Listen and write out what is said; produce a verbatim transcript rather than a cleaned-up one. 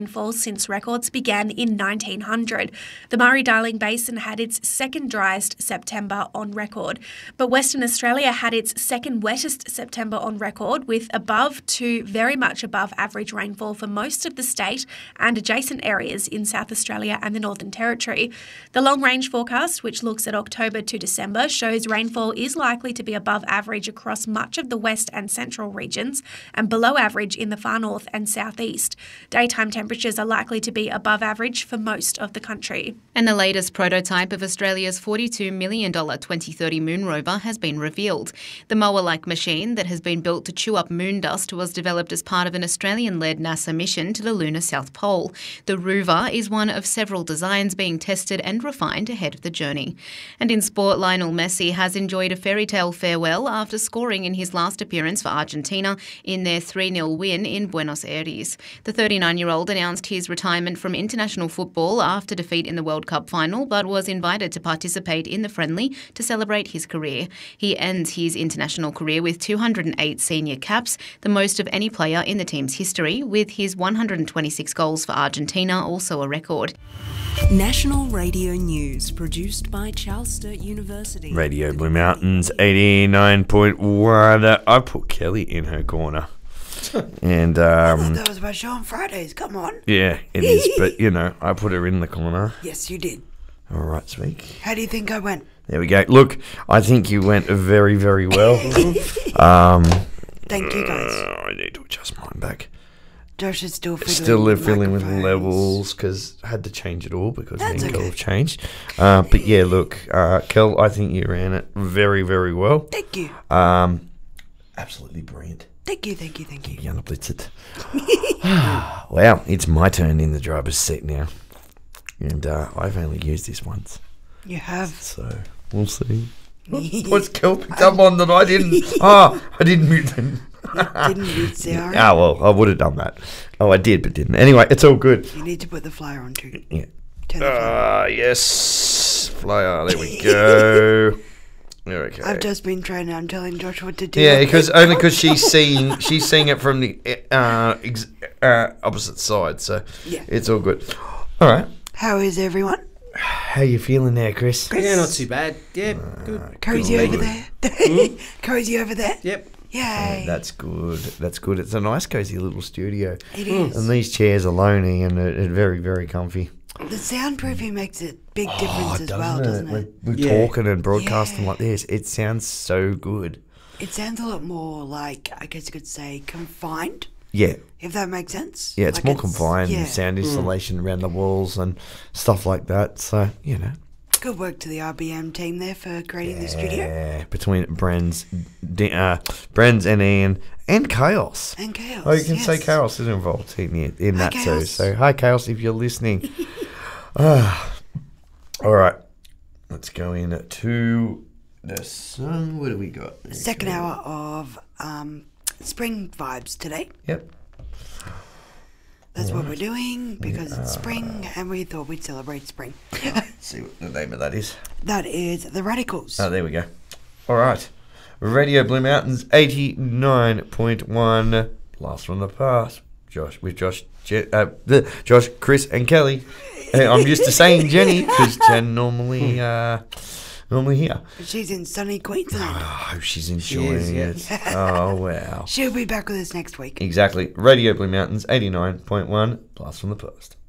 rainfall since records began in nineteen hundred. The Murray-Darling Basin had its second driest September on record, but Western Australia had its second wettest September on record, with above to very much above average rainfall for most of the state and adjacent areas in South Australia and the Northern Territory. The long-range forecast, which looks at October to December, shows rainfall is likely to be above average across much of the west and central regions and below average in the far north and southeast. Daytime temperatures Temperatures are likely to be above average for most of the country. And the latest prototype of Australia's forty-two million dollars twenty thirty moon rover has been revealed. The mower-like machine that has been built to chew up moon dust was developed as part of an Australian-led NASA mission to the lunar South Pole. The rover is one of several designs being tested and refined ahead of the journey. And in sport, Lionel Messi has enjoyed a fairy tale farewell after scoring in his last appearance for Argentina in their three nil win in Buenos Aires. The thirty-nine-year-old announced his retirement from international football after defeat in the World Cup final, but was invited to participate in the friendly to celebrate his career. He ends his international career with two hundred eight senior caps, the most of any player in the team's history, with his one hundred twenty-six goals for Argentina also a record. National Radio News, produced by Charles Sturt University. Radio Blue Mountains, eighty-nine point one. I put Kelly in her corner. And um, I thought that was about show on Fridays. Come on. Yeah, it is. But, you know, I put her in the corner. Yes, you did. All right, speak. How do you think I went? There we go. Look, I think you went very, very well. um, Thank you, guys. Uh, I need to adjust mine back. Josh is still fiddling Still with fiddling with microphones. levels because I had to change it all because That's me and okay. Kel have changed. Uh, but, yeah, look, uh, Kel, I think you ran it very, very well. Thank you. Um, absolutely brilliant. Thank you, thank you, thank you. Yana Blitzit. Wow, it's my turn in the driver's seat now. And uh, I've only used this once. You have. So, we'll see. What's Kel picked up on that I didn't? Oh, I didn't mute them. Didn't mute Sarah. Ah, well, I would have done that. Oh, I did, but didn't. Anyway, it's all good. You need to put the flyer on too. Yeah. Turn the flyer. Ah, yes. Flyer, there we go. Okay. I've just been trying to. I'm telling Josh what to do. Yeah, because only because she's seeing she's seeing it from the uh, ex, uh, opposite side, so Yeah. it's all good. All right, How is everyone? how you feeling there, Chris? Yeah, not too bad. Yeah, good. Cozy good. over there. Cozy over there. Yep. Yay. Yeah, that's good. That's good. It's a nice, cozy little studio, It is. and these chairs are loaning and they're, they're very, very comfy. The soundproofing makes a big Oh, difference as well, doesn't it? When we're Yeah. talking and broadcasting Yeah. like this, it sounds so good. It sounds a lot more like, I guess you could say, confined, Yeah, if that makes sense. yeah. It's Like more confined yeah. sound installation around the walls and stuff like that. So you know. Good work to the R B M team there for creating the studio. Yeah, between Bren's, D- uh, Bren's and Ian and Chaos. And Chaos. Oh, you can say yes. Chaos is involved in, it- in Hi, that too. Chaos. So, hi, Chaos, if you're listening. Ah, all right, let's go in to the sun. What do we got? Second hour of um, spring vibes today. Yep. That's what we're doing because it's spring and we thought we'd celebrate spring. Let's see what the name of that is. That is The Radicals. Oh, there we go. All right. Radio Blue Mountains eighty-nine point one. Blast from the past. Josh, with Josh, Je- uh, the, Josh, Chris, and Kelly. Hey, I'm used to saying Jenny because Jen normally, uh, normally here. She's in sunny Queensland. I hope she's enjoying is, it. yes. Oh, wow. She'll be back with us next week. Exactly. Radio Blue Mountains eighty-nine point one. Blast from the past.